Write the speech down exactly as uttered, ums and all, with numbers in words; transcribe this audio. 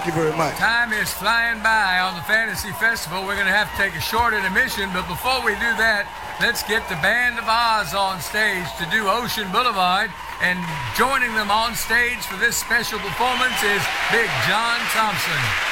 you very much. Time is flying by on the Fantasy Festival. We're going to have to take a short intermission, but before we do that, let's get the Band of Oz on stage to do Ocean Boulevard. And joining them on stage for this special performance is Big John Thompson.